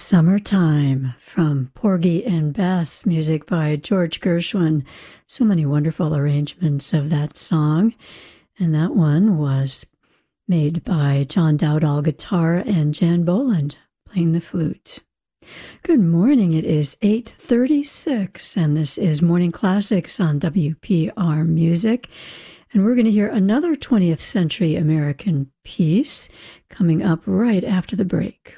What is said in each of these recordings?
Summertime from Porgy and Bess, music by George Gershwin. So many wonderful arrangements of that song. And that one was made by John Dowdall guitar and Jan Boland playing the flute. Good morning. It is 8:36 and this is Morning Classics on WPR Music. And we're going to hear another 20th century American piece coming up right after the break.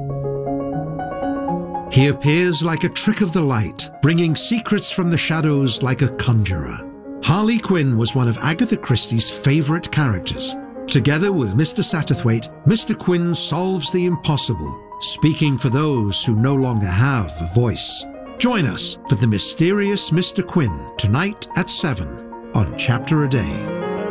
He appears like a trick of the light, bringing secrets from the shadows like a conjurer. Harley Quinn was one of Agatha Christie's favourite characters. Together with Mr. Satterthwaite, Mr. Quinn solves the impossible, speaking for those who no longer have a voice. Join us for The Mysterious Mr. Quinn, tonight at 7 on Chapter a Day.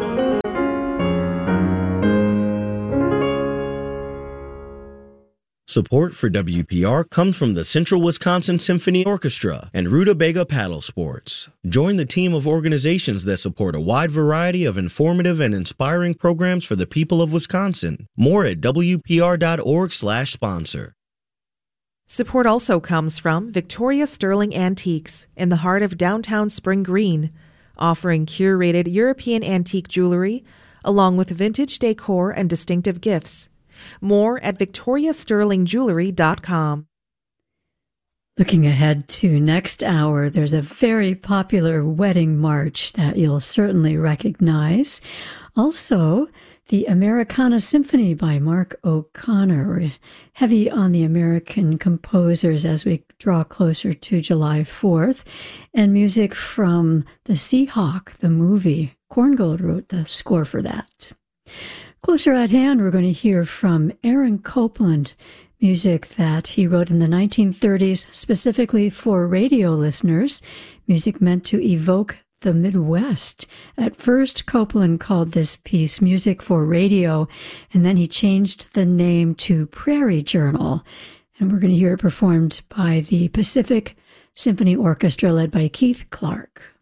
Support for WPR comes from the Central Wisconsin Symphony Orchestra and Rutabaga Paddle Sports. Join the team of organizations that support a wide variety of informative and inspiring programs for the people of Wisconsin. More at WPR.org/sponsor. Support also comes from Victoria Sterling Antiques in the heart of downtown Spring Green, offering curated European antique jewelry along with vintage decor and distinctive gifts. More at victoriasterlingjewelry.com. Looking ahead to next hour, there's a very popular wedding march that you'll certainly recognize. Also, the Americana Symphony by Mark O'Connor, heavy on the American composers as we draw closer to July 4th, and music from The Seahawk, the movie. Korngold wrote the score for that. Closer at hand, we're going to hear from Aaron Copland, music that he wrote in the 1930s specifically for radio listeners, music meant to evoke the Midwest. At first, Copland called this piece Music for Radio, and then he changed the name to Prairie Journal. And we're going to hear it performed by the Pacific Symphony Orchestra led by Keith Clark.